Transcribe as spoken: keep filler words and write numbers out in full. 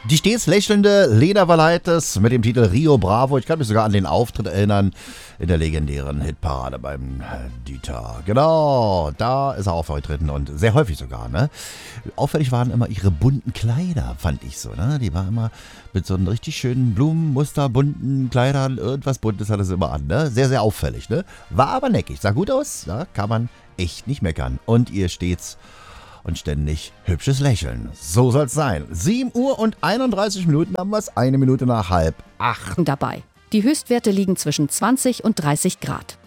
Die stets lächelnde Lena Valaitis mit dem Titel Rio Bravo. Ich kann mich sogar an den Auftritt erinnern in der legendären Hitparade beim Dieter. Genau, da ist er aufgetreten und sehr häufig sogar. Ne? Auffällig waren immer ihre bunten Kleider, fand ich so. Ne? Die war immer mit so einem richtig schönen Blumenmuster, bunten Kleidern, irgendwas Buntes hatte sie immer an. Ne? Sehr, sehr auffällig. Ne? War aber neckig, sah gut aus, da kann man echt nicht meckern. Und ihr stets und ständig hübsches Lächeln. So soll's sein. sieben Uhr und einunddreißig Minuten haben wir es, eine Minute nach halb acht. Dabei. Die Höchstwerte liegen zwischen zwanzig und dreißig Grad.